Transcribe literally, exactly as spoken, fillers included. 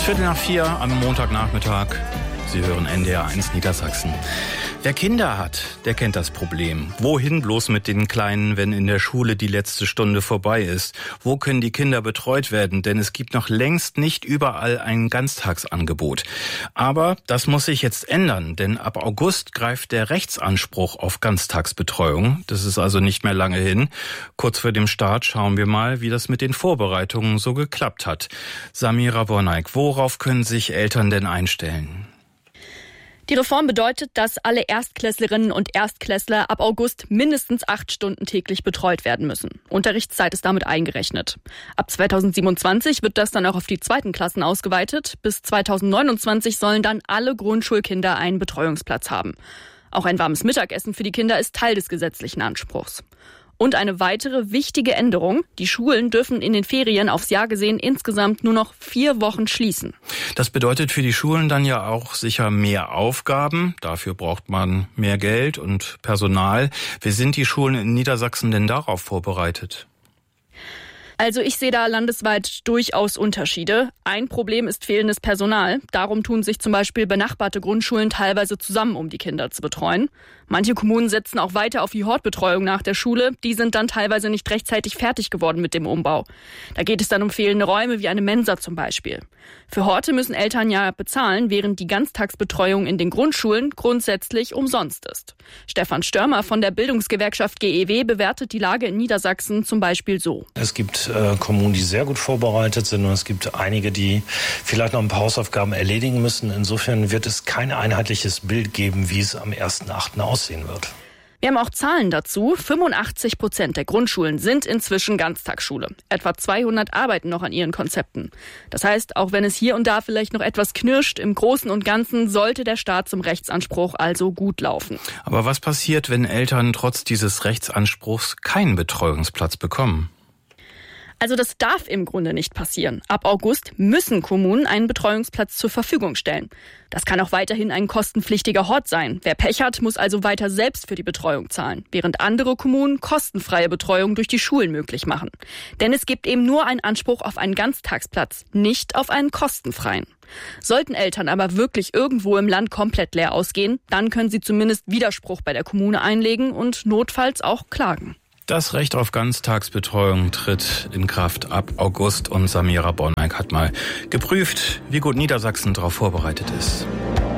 Viertel nach vier am Montagnachmittag. Sie hören N D R eins Niedersachsen. Wer Kinder hat, der kennt das Problem. Wohin bloß mit den Kleinen, wenn in der Schule die letzte Stunde vorbei ist? Wo können die Kinder betreut werden? Denn es gibt noch längst nicht überall ein Ganztagsangebot. Aber das muss sich jetzt ändern, denn ab August greift der Rechtsanspruch auf Ganztagsbetreuung. Das ist also nicht mehr lange hin. Kurz vor dem Start schauen wir mal, wie das mit den Vorbereitungen so geklappt hat. Samira Bornaik, worauf können sich Eltern denn einstellen? Die Reform bedeutet, dass alle Erstklässlerinnen und Erstklässler ab August mindestens acht Stunden täglich betreut werden müssen. Unterrichtszeit ist damit eingerechnet. Ab zweitausendsiebenundzwanzig wird das dann auch auf die zweiten Klassen ausgeweitet. Bis zweitausendneunundzwanzig sollen dann alle Grundschulkinder einen Betreuungsplatz haben. Auch ein warmes Mittagessen für die Kinder ist Teil des gesetzlichen Anspruchs. Und eine weitere wichtige Änderung: Die Schulen dürfen in den Ferien aufs Jahr gesehen insgesamt nur noch vier Wochen schließen. Das bedeutet für die Schulen dann ja auch sicher mehr Aufgaben. Dafür braucht man mehr Geld und Personal. Wie sind die Schulen in Niedersachsen denn darauf vorbereitet? Also ich sehe da landesweit durchaus Unterschiede. Ein Problem ist fehlendes Personal. Darum tun sich zum Beispiel benachbarte Grundschulen teilweise zusammen, um die Kinder zu betreuen. Manche Kommunen setzen auch weiter auf die Hortbetreuung nach der Schule. Die sind dann teilweise nicht rechtzeitig fertig geworden mit dem Umbau. Da geht es dann um fehlende Räume wie eine Mensa zum Beispiel. Für Horte müssen Eltern ja bezahlen, während die Ganztagsbetreuung in den Grundschulen grundsätzlich umsonst ist. Stefan Störmer von der Bildungsgewerkschaft G E W bewertet die Lage in Niedersachsen zum Beispiel so. Es gibt äh, Kommunen, die sehr gut vorbereitet sind, und es gibt einige, die vielleicht noch ein paar Hausaufgaben erledigen müssen. Insofern wird es kein einheitliches Bild geben, wie es am ersten achten aussehen wird. Wir haben auch Zahlen dazu. fünfundachtzig Prozent der Grundschulen sind inzwischen Ganztagsschule. Etwa zweihundert arbeiten noch an ihren Konzepten. Das heißt, auch wenn es hier und da vielleicht noch etwas knirscht, im Großen und Ganzen sollte der Start zum Rechtsanspruch also gut laufen. Aber was passiert, wenn Eltern trotz dieses Rechtsanspruchs keinen Betreuungsplatz bekommen? Also das darf im Grunde nicht passieren. Ab August müssen Kommunen einen Betreuungsplatz zur Verfügung stellen. Das kann auch weiterhin ein kostenpflichtiger Hort sein. Wer Pech hat, muss also weiter selbst für die Betreuung zahlen, während andere Kommunen kostenfreie Betreuung durch die Schulen möglich machen. Denn es gibt eben nur einen Anspruch auf einen Ganztagsplatz, nicht auf einen kostenfreien. Sollten Eltern aber wirklich irgendwo im Land komplett leer ausgehen, dann können sie zumindest Widerspruch bei der Kommune einlegen und notfalls auch klagen. Das Recht auf Ganztagsbetreuung tritt in Kraft ab August und Samira Bornaik hat mal geprüft, wie gut Niedersachsen darauf vorbereitet ist.